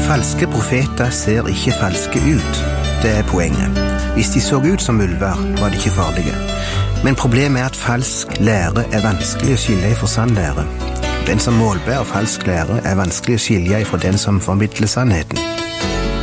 Falske profeter ser ikke falske ut. Det er poenget. Hvis de så ut som ulver, var de ikke farlige. Men problemet er at falsk lære er vanskelig å skille fra sann lære. Den som målbærer falsk lære er vanskelig å skilje fra den som formidler sannheten.